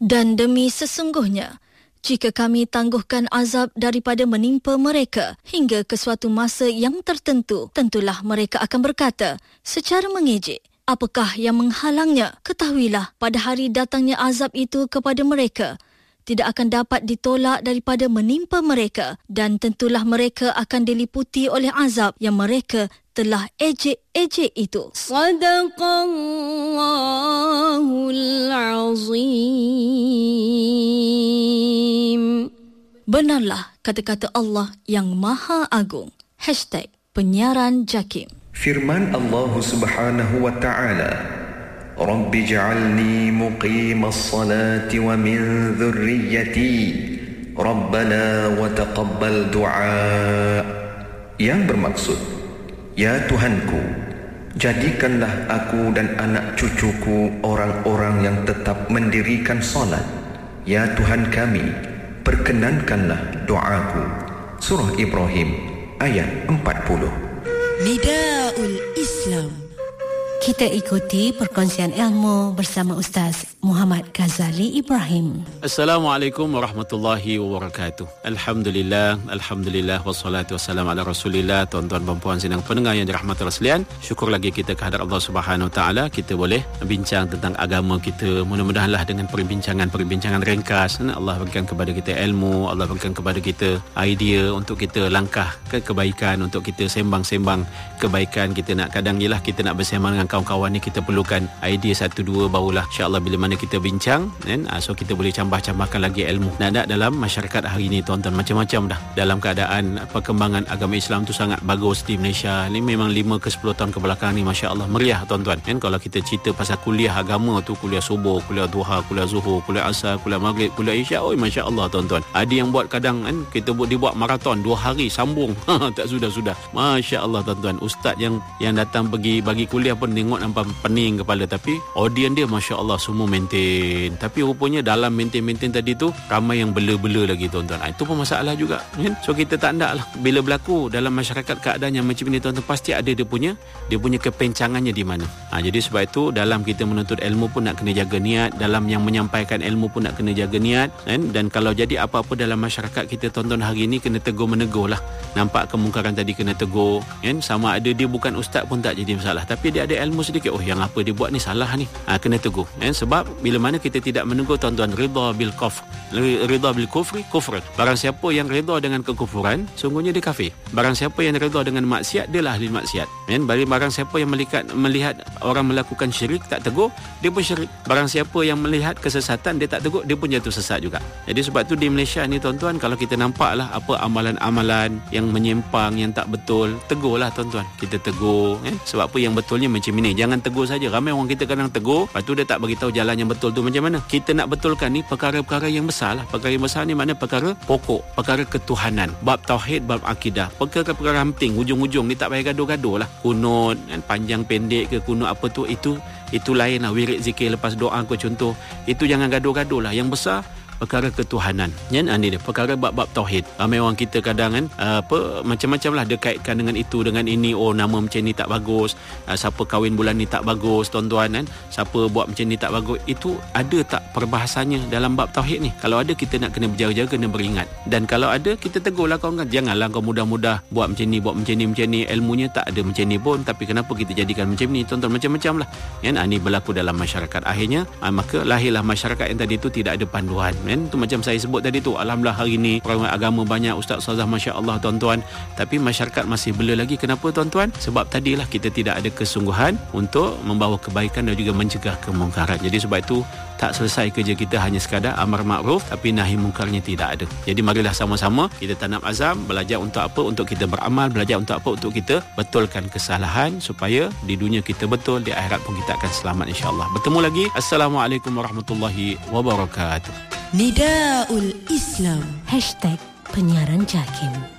Dan demi sesungguhnya, jika kami tangguhkan azab daripada menimpa mereka hingga ke suatu masa yang tertentu, tentulah mereka akan berkata secara mengejek, apakah yang menghalangnya? Ketahuilah, pada hari datangnya azab itu kepada mereka, tidak akan dapat ditolak daripada menimpa mereka, dan tentulah mereka akan diliputi oleh azab yang mereka telah ejek-ejek itu. Sadaqallahul azim. Benarlah kata-kata Allah yang Maha Agung. #penyiaran Jakim. Firman Allah Subhanahu wa ta'ala, Rabbi ja'alni muqimas salati wa min dhurriyyati Rabbana wa taqabbal du'a. Yang bermaksud, ya Tuhanku, jadikanlah aku dan anak cucuku orang-orang yang tetap mendirikan salat. Ya Tuhan kami, perkenankanlah doaku. Surah Ibrahim ayat 40. Nidaul Islam. Kita ikuti perkongsian ilmu bersama Ustaz Muhammad Ghazali Ibrahim. Assalamualaikum warahmatullahi wabarakatuh. Alhamdulillah, wassalatu wassalamu ala Rasulillah. Tuan-tuan dan puan sidang pendengar yang dirahmati Allah sekalian, syukur lagi kita kehadrat Allah Subhanahu Wa Taala, kita boleh bincang tentang agama kita. Mudah-mudahanlah dengan perbincangan ringkas, Allah berikan kepada kita ilmu, Allah berikan kepada kita idea untuk kita langkah ke kebaikan, untuk kita sembang-sembang kebaikan. Kita nak kadang jelah kita nak bersembang dengan kawan-kawan ni, kita perlukan idea 1-2, barulah insya-Allah bila mana kita bincang kan, so kita boleh cambah-cambahkan lagi ilmu. Nak dalam masyarakat hari ini tuan-tuan, macam-macam dah dalam keadaan perkembangan agama Islam tu sangat bagus di Malaysia ni. Memang 5 ke 10 tahun ke belakang ni masya-Allah meriah tuan-tuan kan. Kalau kita cerita pasal kuliah agama tu, kuliah subuh, kuliah duha, kuliah zuhur, kuliah asar, kuliah maghrib, kuliah isyak, oi masya-Allah tuan-tuan. Ada yang buat kadang kan, kita dibuat maraton 2 hari sambung tak sudah masya-Allah tuan-tuan. Ustaz yang datang pergi bagi kuliah pun tengok nampak pening kepala, tapi audien dia masya-Allah semua maintain. Tapi rupanya dalam maintain tadi tu ramai yang bela-bela lagi tuan-tuan. Itu pun masalah juga kan. So kita tak nak lah bila berlaku dalam masyarakat keadaan yang macam ni tuan-tuan, pasti ada dia punya kepencangannya di mana. Jadi sebab itu dalam kita menuntut ilmu pun nak kena jaga niat, dalam yang menyampaikan ilmu pun nak kena jaga niat kan. Dan kalau jadi apa-apa dalam masyarakat kita tuan-tuan hari ni, kena tegur menegur lah. Nampak kemungkaran tadi kena tegur kan. Sama ada dia bukan ustaz pun tak jadi masalah, tapi dia ada ilmu sedikit, oh yang apa dia buat ni salah ni, kena tegur kan. Sebab bila mana kita tidak menegur tuan-tuan, ridha bil kufri kufr. Barang siapa yang ridha dengan kekufuran, sungguhnya dia kafir. Barang siapa yang ridha dengan maksiat, dia lah ahli maksiat kan. Barang siapa yang melihat orang melakukan syirik tak tegur, dia pun syirik. Barang siapa yang melihat kesesatan, dia tak tegur, dia pun jatuh sesat juga. Jadi sebab tu di Malaysia ni tuan-tuan, kalau kita nampaklah apa amalan-amalan yang menyimpang, yang tak betul, tegurlah tuan-tuan. Kita tegur kan. Sebab apa yang betulnya macam ini. Jangan tegur saja. Ramai orang kita kadang tegur, lepas tu dia tak bagi tahu jalan yang betul tu macam mana. Kita nak betulkan ni perkara-perkara yang besar lah. Perkara yang besar ni maknanya perkara pokok, perkara ketuhanan, bab tauhid, bab akidah, perkara-perkara penting. Ujung-ujung ni tak payah gaduh-gaduh lah. Kunut kan, panjang pendek ke kunut apa tu, itu lain lah. Wirid zikir lepas doa ke contoh, itu jangan gaduh-gaduh lah. Yang besar perkara ketuhanan kan. Ini dia perkara bab-bab tauhid. Ramai orang kita kadang kan macam-macam lah dia kaitkan dengan itu dengan ini. Oh nama macam ni tak bagus, siapa kahwin bulan ni tak bagus tuan-tuan kan, siapa buat macam ni tak bagus. Itu ada tak perbahasannya dalam bab tauhid ni? Kalau ada, kita nak kena berjaga-jaga, kena beringat. Dan kalau ada, kita tegurlah kawan kan, janganlah kau mudah-mudah buat macam ni, ilmunya tak ada macam ni pun, tapi kenapa kita jadikan macam ni tuan-tuan. Macam-macam lah kan. Ini berlaku dalam masyarakat. Akhirnya maka lahirlah masyarakat yang tadi tu tidak ada panduan kan. Tu macam saya sebut tadi tu, alhamdulillah hari ni orang agama banyak, ustaz-ustazah masya-Allah tuan-tuan, tapi masyarakat masih bela lagi. Kenapa tuan-tuan? Sebab tadilah kita tidak ada kesungguhan untuk membawa kebaikan dan juga mencegah kemungkaran. Jadi sebab itu tak selesai kerja kita hanya sekadar amar makruf, tapi nahi mungkarnya tidak ada. Jadi marilah sama-sama kita tanam azam, belajar untuk apa? Untuk kita beramal, belajar untuk apa? Untuk kita betulkan kesalahan, supaya di dunia kita betul, di akhirat pun kita akan selamat insya-Allah. Bertemu lagi. Assalamualaikum warahmatullahi wabarakatuh. Nidaul Islam #penyiaran Jakim.